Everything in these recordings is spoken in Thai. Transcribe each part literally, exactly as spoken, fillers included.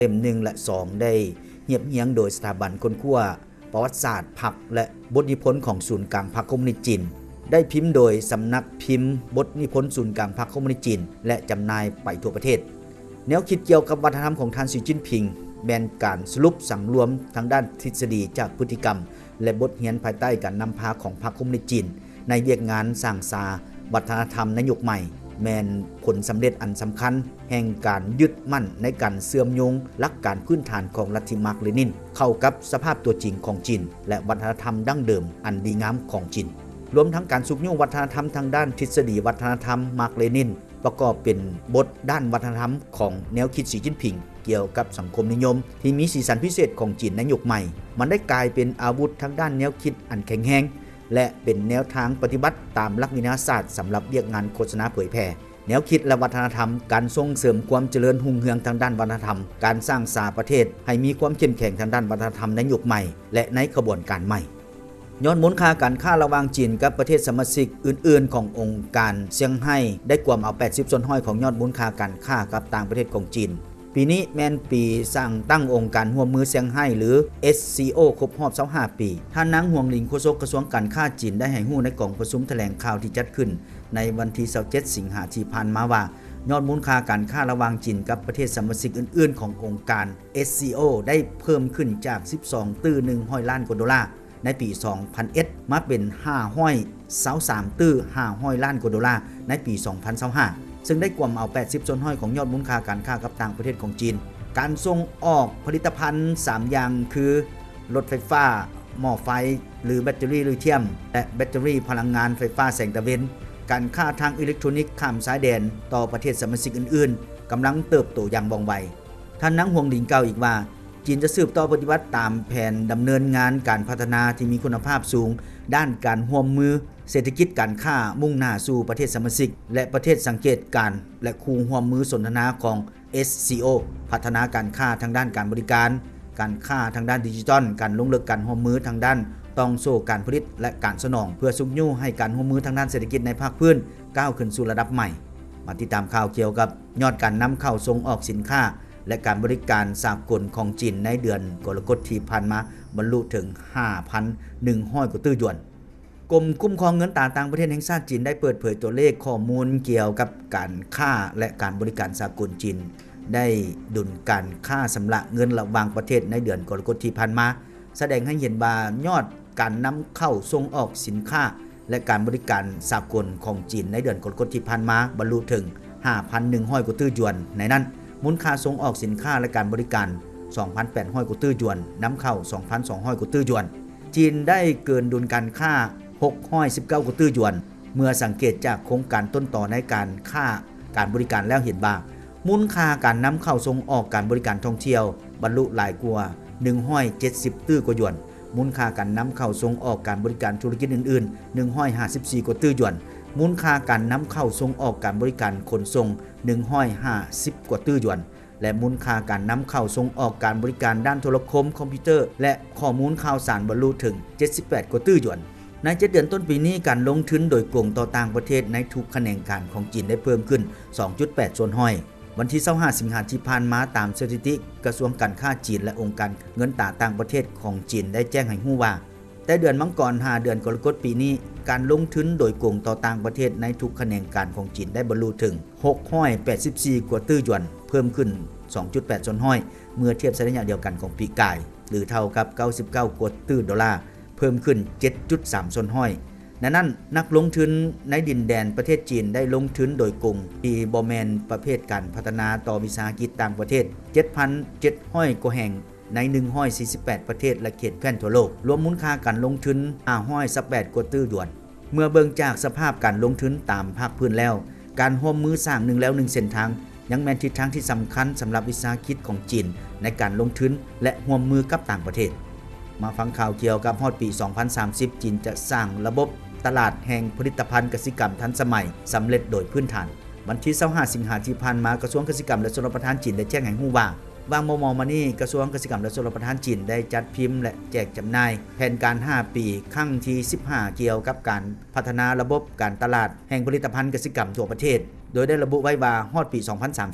เล่มหนึ่งและสองได้เหียบเหียงโดยสถาบันค้นคว้าประวัติศาสตร์พรรคและบทนิพนธ์ของศูนย์กลางพรรคคอมมิวนิสต์จีนได้พิมพ์โดยสำนักพิมพ์บทนิพนธ์ศูนย์กลางพรรคคอมมิวนิสต์จีนและจำหน่ายไปทั่วประเทศแนวคิดเกี่ยวกับวัฒนธรรมของท่านสีจิ้นผิงแม่นการสรุปสังรวมทางด้านทฤษฎีจากพฤติกรรมและบทเรียนภายใต้การนำพาของพรรคคอมมิวนิสต์จีนในเวียกงานสร้างสาวัฒนธรรมในยุคใหม่แม่นผลสำเร็จอันสำคัญแห่งการยึดมั่นในการเสื่อมโยงหลักการพื้นฐานของลัทธิมาร์กเลนินเข้ากับสภาพตัวจริงของจีนและวัฒนธรรมดั้งเดิมอันดีงามของจีนรวมทั้งการสุกโยงวัฒนธรรมทางด้านทฤษฎีวัฒนธรรมมาร์กเลนินประกอบเป็นบทด้านวัฒนธรรมของแนวคิดสีจิ้นผิงเกี่ยวกับสังคมนิยมที่มีสีสันพิเศษของจีนในยุคใหม่มันได้กลายเป็นอาวุธทางด้านแนวคิดอันแข็งแรงและเป็นแนวทางปฏิบัติตามหลักวิทยาศาสตร์สำหรับเรียกงานโฆษณาเผยแพร่แนวคิดและวัฒนธรรมการส่งเสริมความเจริญรุ่งเรืองทางด้านวัฒนธรรมการสร้างสาประเทศให้มีความเข้มแข็งทางด้านวัฒนธรรมในยุคใหม่และในขบวนการใหม่ย้อนมูลค่าการค้าระหว่างจีนกับประเทศสมาชิกอื่นๆขององค์การเซี่ยงไฮ้ได้กวมเอาแปดสิบส่วนห้อยของยอดมูลค่าการค้ากับต่างประเทศของจีนปีนี้แม่นปีสร้างตั้งองค์การร่วมมือเซี่ยงไฮ้หรือ เอส ซี โอ ครบรอบยี่สิบห้าปีท่านนางหวงหลิงโฆษกกระทรวงการค้าจีนได้ให้ฮู้ในกล่องประชุมแถลงข่าวที่จัดขึ้นในวันที่ยี่สิบเจ็ดสิงหาคมที่ผ่านมาว่ายอดมูลค่าการค้าระหว่างจีนกับประเทศสมาชิกอื่นๆขององค์การ เอส ซี โอ ได้เพิ่มขึ้นจากสิบสองตื้อหนึ่งร้อยล้านกว่าดอลลาร์ในปีสองพันเอ็ดมาเป็นห้าร้อยยี่สิบสามตื้อห้าร้อยล้านกว่าดอลลาร์ในปีสองพันยี่สิบห้าซึ่งได้กวมเอาแปดสิบส่วนห้อยของยอดมูลค่าการค้ากับต่างประเทศของจีนการส่งออกผลิตภัณฑ์สามอย่างคือรถไฟฟ้าหม้อไฟหรือแบตเตอรี่ลิเธียมและแบตเตอรี่พลังงานไฟฟ้าแสงตะเวนการค้าทางอิเล็กทรอนิกส์ข้ามสายแดนต่อประเทศสมาชิกอื่นๆกำลังเติบโตอย่างว่องไวท่านนางหวงหลิงกล่าวอีกว่าจีนจะสืบต่อปฏิบัติตามแผนดำเนินงานการพัฒนาที่มีคุณภาพสูงด้านการร่วมมือเศรษฐกิจการค้ามุ่งหน้าสู่ประเทศสมาชิกและประเทศสังเกตการและคู่ร่วมมือสนทนาของ เอส ซี โอ พัฒนาการค้าทางด้านการบริการการค้าทางด้านดิจิทัลการลงลึกการร่วมมือทางด้านต้องโซ่การผลิตและการสนองเพื่อสุกยู่ให้การร่วมมือทางด้านเศรษฐกิจในภาคพื้นก้าวขึ้นสู่ระดับใหม่มาติดตามข่าวเกี่ยวกับยอดการนำเข้าส่งออกสินค้าและการบริการสากลของจีนในเดือนกรกฎาคมที่ผ่านมาบรรลุถึง ห้าพันหนึ่งร้อย กว่าตื้อหยวนกรมคุ้มครองเงินตราต่างประเทศแห่งชาติจีนได้เปิดเผยตัวเลขข้อมูลเกี่ยวกับการค้าและการบริการสากลจีนได้ดุลการค้าชำระเงินระหว่างประเทศในเดือนกรกฎาคมที่ผ่านมาแสดงให้เห็นว่ายอดการนำเข้าส่งออกสินค้าและการบริการสากลของจีนในเดือนกรกฎาคมที่ผ่านมาบรรลุถึง ห้าพันหนึ่งร้อย กว่าตื้อหยวนในนั้นมูลค่าส่งออกสินค้าและการบริการ สองพันแปดร้อย กว่าตื้อหยวนนำเข้า สองพันสองร้อย กว่าตื้อหยวนจีนได้เกินดุลการค้าหกร้อยสิบเก้ากว่าตื้อหยวนเมื่อสังเกตจากโครงการต้นต่อในการค้าการบริการแล้วเห็นว่ามูลค่าการนำเข้าส่งออกการบริการท่องเที่ยวบรรลุหลายกว่าหนึ่งร้อยเจ็ดสิบตื้อกว่าหยวนมูลค่าการนำเข้าส่งออกการบริการธุรกิจอื่นๆหนึ่งร้อยห้าสิบสี่กว่าตื้อหยวนมูลค่าการนำเข้าส่งออกการบริการขนส่งหนึ่งร้อยห้าสิบกว่าตื้อหยวนและมูลค่าการนำเข้าส่งออกการบริการด้านโทรคมคอมพิวเตอร์และข้อมูลข่าวสารบรรลุถึงเจ็ดสิบแปดกว่าตื้อหยวนในเจ็ดเดือนต้นปีนี้การลงทุนโดยกลุ่มต่อต่างประเทศในทุกแขนงการของจีนได้เพิ่มขึ้น สองจุดแปด ส่วนห้อยวันที่ยี่สิบห้าสิงหาคมที่ผ่านมาตามสถิติกระทรวงการค้าจีนและองค์การเงินตราต่างประเทศของจีนได้แจ้งให้รู้ว่าแต่เดือนมังกรห้าเดือนกรกฎาคมปีนี้การลงทุนโดยกลุ่มต่อต่างประเทศในทุกแขนงการของจีนได้บรรลุถึงหกร้อยแปดสิบสี่กว่าตื้อหยวนเพิ่มขึ้น สองจุดแปด ส่วนห้อยเมื่อเทียบในระยะเดียวกันของปีกายหรือเท่ากับเก้าสิบเก้ากว่าตื้อดอลลาร์เพิ่มขึ้น เจ็ดจุดสาม ส่วนห้อยดังนั้นนักลงทุนในดินแดนประเทศจีนได้ลงทุนโดยกลุ่มที่บ่แม่นประเภทการพัฒนาต่อวิสาหกิจต่างประเทศ เจ็ดพันเจ็ดร้อย กว่าแห่งในหนึ่งร้อยสี่สิบแปดประเทศและเขตแคว้นทั่วโลกรวมมูลค่าการลงทุนห้าร้อยสิบแปดกว่าตื้อหยวนเมื่อเบิ่งจากสภาพการลงทุนตามภาคพื้นแล้วการร่วมมือสร้างหนึ่งแล้วหนึ่งเส้นทางยังแม่นทิศทางที่สำคัญสำหรับวิสาหกิจของจีนในการลงทุนและร่วมมือกับต่างประเทศมาฟังข่าวเกี่ยวกับฮอดปีสองพันสามสิบจีนจะสร้างระบบตลาดแห่งผลิตภัณฑ์กสิกรรมทันสมัยสำเร็จโดยพื้นฐานวันที่ยี่สิบห้าสิงหาคมที่ผ่านมากระทรวงเกษตรกรรมและชลประทานจีนได้แจ้งให้รู้ว่าวางมมมานี่กระทรวงเกษตรกรรมและชลประทานจีนได้จัดพิมพ์และแจกจำหน่ายแผนการห้าปีครั้งที่สิบห้าเกี่ยวกับการพัฒนาระบบการตลาดแห่งผลิตภัณฑ์กสิกรรมทั่วประเทศโดยได้ระบุไว้ว่าฮอดปีสองพันสามสิบ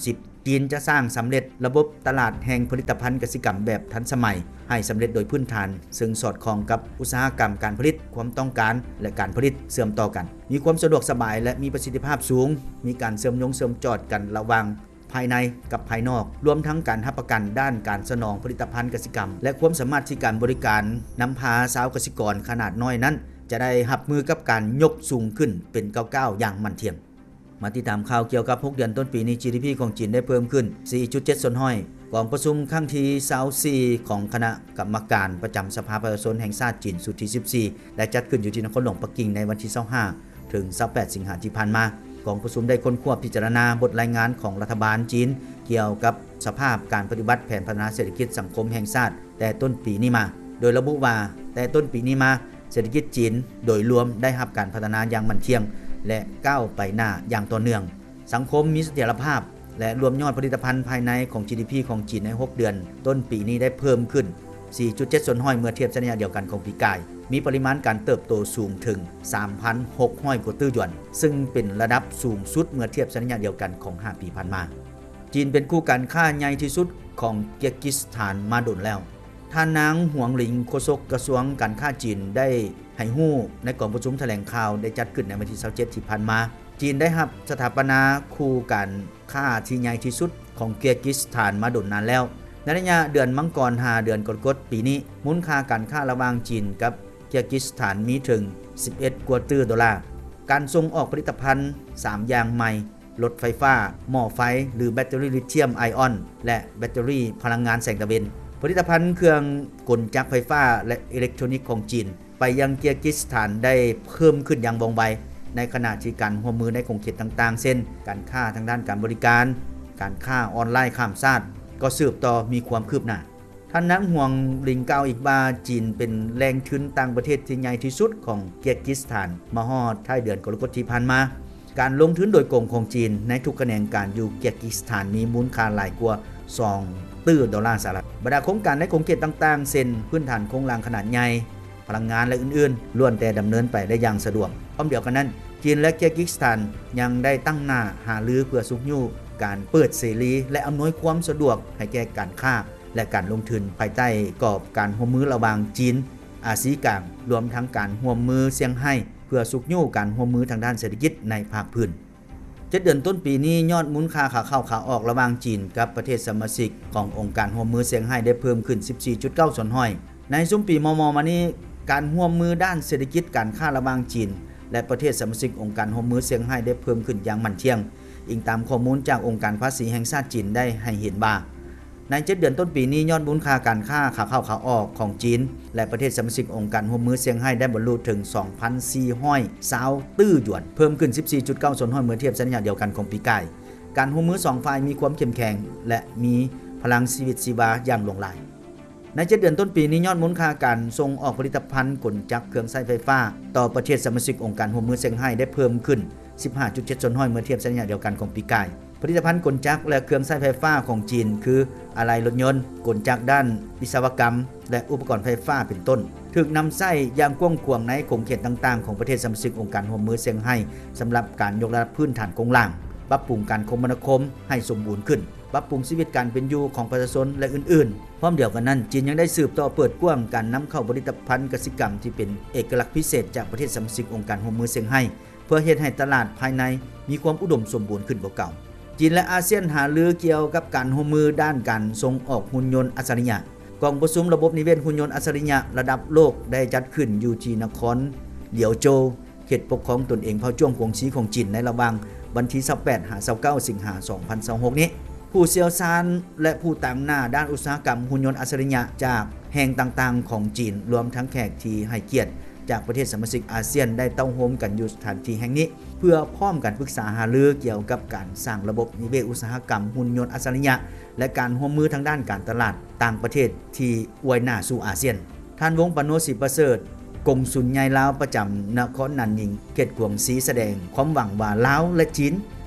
จีนจะสร้างสำเร็จระบบตลาดแห่งผลิตภัณฑ์กสิกรรมแบบทันสมัยให้สำเร็จโดยพื้นฐานซึ่งสอดคล้องกับอุตสาหกรรมการผลิตความต้องการและการผลิตเชื่อมต่อกันมีความสะดวกสบายและมีประสิทธิภาพสูงมีการเชื่อมโยงเชื่อมจอดกันระหว่างภายในกับภายนอกรวมทั้งการรับประกันด้านการสนองผลิตภัณฑ์กสิกรรมและความสามารถที่การบริการนำพาชาวเกษตรกรขนาดน้อยนั้นจะได้รับมือกับการยกสูงขึ้นเป็นก้าวๆอย่างมั่นเทียงมาติดตามข่าวเกี่ยวกับหกเดือนต้นปีนี้ จี ดี พี ของจีนได้เพิ่มขึ้น สี่จุดเจ็ด ส่วนห้อยกองประชุมครั้งที่ยี่สิบสี่ ของคณะกรรมการประจำสภาประชาชนแห่งชาติจีนสุดที่สิบสี่และจัดขึ้นอยู่ที่นครหลวงปักกิ่งในวันที่ยี่สิบห้าถึงยี่สิบแปดสิงหาคมที่ผ่านมากองประชุมได้ค้นคว้าพิจารณาบทรายงานของรัฐบาลจีนเกี่ยวกับสภาพการปฏิบัติแผนพัฒนาเศรษฐกิจสังคมแห่งชาติแต่ต้นปีนี้มาโดยระบุว่าแต่ต้นปีนี้มาเศรษฐกิจจีนโดยรวมได้รับการพัฒนาอย่างมั่นเที่ยงและก้าวไปหน้าอย่างต่อเนื่องสังคมมีเสถียรภาพและรวมยอดผลิตภัณฑ์ภายในของ จี ดี พี ของจีนในหกเดือนต้นปีนี้ได้เพิ่มขึ้น สี่จุดเจ็ด ส่วนห้อยเมื่อเทียบสัญญาเดียวกันของปีกายมีปริมาณการเติบโตสูงถึง สามพันหกร้อย กว่าตื้อหยวนซึ่งเป็นระดับสูงสุดเมื่อเทียบสัญญาเดียวกันของห้าปีผ่านมาจีนเป็นคู่การค้าใหญ่ที่สุดของเกียร์กิสถานมาดนแล้วท่านนางหวงหลิงโฆษกกระทรวงการค้าจีนได้ให้ฮู้ในกองประชุมแถลงข่าวได้จัดขึ้นในวันที่ยี่สิบเจ็ดที่ผ่านมาจีนได้รับสถาปนาคู่การค้าที่ใหญ่ที่สุดของเกียร์กิสถานมาดนนานแล้วในระยะเดือนมังกรห้าเดือนกรกฎาคมปีนี้มูลค่าการค้าระหว่างจีนกับเกียร์กิสถานมีถึงสิบเอ็ดกว่าตื้อดอลลาร์การส่งออกผลิตภัณฑ์สามอย่างใหม่รถไฟฟ้าหม้อไฟหรือแบตเตอรี่ลิเธียมไอออนและแบตเตอรี่พลังงานแสงตะวันผลิตภัณฑ์เครื่องกลจักรไฟฟ้าและอิเล็กทรอนิกส์ของจีนไปยังเกียร์กิสถานได้เพิ่มขึ้นอย่างว่องไวในขณะที่การร่วมมือในขงเขตต่างๆเช่นการค้าทางด้านการบริการการค้าออนไลน์ข้ามชาติก็สืบต่อมีความคืบหน้าท่านนางหวงหลิงกล่าวอีกว่าจีนเป็นแหล่งทุนต่างประเทศที่ใหญ่ที่สุดของเกียร์กิสถานมาฮอดท้ายเดือนกรกฎาคมที่ผ่านมาการลงทุนโดยกงของจีนในทุกแขนงการอยู่เกียร์กิสถานมีมูลค่าหลายกว่าสองตื้อดอลลาร์สหรัฐบรรดาโครงการในขงเขตต่างๆเช่นพื้นฐานโครงสร้างขนาดใหญ่พลังงานและอื่นๆล้วนแต่ดำเนินไปได้อย่างสะดวกพร้อมเดียวกันนั้นจีนและเกียร์กิสถานยังได้ตั้งหน้าหารือเพื่อสุขยู่การเปิดเสรีและอำนวยความสะดวกให้แก่การค้าและการลงทุนภายใต้กรอบการร่วมมือระหว่างจีนอาซีกลางรวมทั้งการร่วมมือเซี่ยงไฮ้เพื่อสุขยู่การร่วมมือทางด้านเศรษฐกิจในภาคพื้นเจ็ดเดือนต้นปีนี้ยอดมูลค่าขาเข้าขาออกระหว่างจีนกับประเทศสมาชิกขององค์การร่วมมือเซี่ยงไฮ้ได้เพิ่มขึ้น สิบสี่จุดเก้า ส่วนห้อยในซุ้มปีมมมานี้การร่วมมือด้านเศรษฐกิจการค้าระหว่างจีนและประเทศสมาชิกองค์การร่วมมือเซี่ยงไฮ้ได้เพิ่มขึ้นอย่างมั่นเที่ยงอิงตามข้อมูลจากองค์การภาษีแห่งชาติจีนได้ให้เห็นว่าในเจ็ดเดือนต้นปีนี้ยอดมูลค่าการค้าขาเข้าขาออกของจีนและประเทศสมาชิกองค์การร่วมมือเซี่ยงไฮ้ได้บรรลุถึง สองพันสี่ร้อยยี่สิบ ตื้อหยวนเพิ่มขึ้น สิบสี่จุดเก้า ส่วนห้อยเมื่อเทียบสัญญาเดียวกันของปีกายการร่วมมือสองฝ่ายมีความเข้มแข็งและมีพลังชีวิตชีวาอย่างหลงไหลในเจ็ดเดือนต้นปีนี้ยอดมูลค่าการส่งออกผลิตภัณฑ์กลจักรเครื่องใช้ไฟฟ้าต่อประเทศสมาชิกองค์การร่วมมือเซี่ยงไฮ้ได้เพิ่มขึ้น สิบห้าจุดเจ็ด ส่วนห้อยเมื่อเทียบสัญญาเดียวกันของปีกายผลิตภัณฑ์กลจักรและเครื่องใช้ไฟฟ้าของจีนคืออะไหล่รถยนต์กลจักรด้านวิศวกรรมและอุปกรณ์ไฟฟ้าเป็นต้นถูกนำใช้อย่างกว้างขวางในขงเขตต่างๆของประเทศสมาชิกองค์การร่วมมือเซี่ยงไฮ้สำหรับการยกระดับพื้นฐานโครงสร้างปรับปรุงการคมนาคมให้สมบูรณ์ขึ้นปรับปรุงชีวิตการเป็นอยู่ของประชาชนและอื่นๆพร้อมเดียวกันนั้นจีนยังได้สืบต่อเปิดกว้างการนำเข้าผลิตภัณฑ์กสิกรรมที่เป็นเอกลักษณ์พิเศษจากประเทศสมาชิกองค์การร่วมมือเซี่ยงไฮ้เพื่อเฮ็ดให้ตลาดภายในมีความอุดมสมบูรณ์ขึ้นกว่าเก่าจีนและอาเซียนหารือเกี่ยวกับการร่วมมือด้านการส่งออกหุ่นยนต์อัจฉริยะกองประชุมระบบนิเวศหุ่นยนต์อัจฉริยะระดับโลกได้จัดขึ้นอยู่ที่นครเหลียวโจวเขตปกครองตนเองเผ่าจ้วงกวงซีของจีนในระหว่างวันที่ยี่สิบแปดถึงยี่สิบเก้าสิงหาคมสองพันยี่สิบหกนี้ผู้เชี่ยวชาญและผู้ต่างหน้าด้านอุตสาหกรรมหุ่นยนต์อัจฉริยะจากแห่งต่างๆของจีนรวมทั้งแขกที่ให้เกียรติจากประเทศสมาชิกอาเซียนได้เต้าโฮมกันอยู่สถานที่แห่งนี้เพื่อพร้อมกันปรึกษาหารือเกี่ยวกับการสร้างระบบนิเวศอุตสาหกรรมหุ่นยนต์อัจฉริยะและการร่วมมือทางด้านการตลาดต่างประเทศที่อวยหน้าสู่อาเซียนท่านวงศ์ปโนศิประเสริฐกงสุลใหญ่ลาวประจำนครนันยิงเขตกวงซีแสดงความหวังว่าลาวและจีน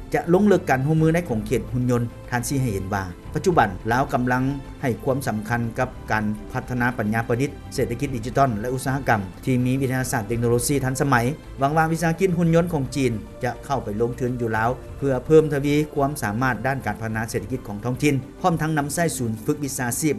จะลงลึกการร่วมมือในของเขตหุ่นยนต์ท่านสิให้เห็นว่าปัจจุบันลาวกำลังให้ความสำคัญกับการพัฒนาปัญญาประดิษฐ์เศรษฐกิจดิจิทัลและอุตสาหกรรมที่มีวิทยาศาสตร์เทคโนโลยีทันสมัยหวังว่าวิสาหกิจหุ่นยนต์ของจีนจะเข้าไปลงทุนอยู่ลาวเพื่อเพิ่มทวีความสามารถด้านการพัฒนาเศรษฐกิจของท้องถิ่นพร้อมทั้งนำใช้ศูนย์ฝึกวิชาชีพ